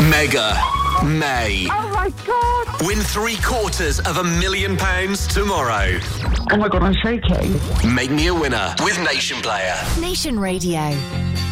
Mega May. Oh my God! Win £750,000 tomorrow. Oh my God, I'm shaking. Make me a winner with Nation Player. Nation Radio.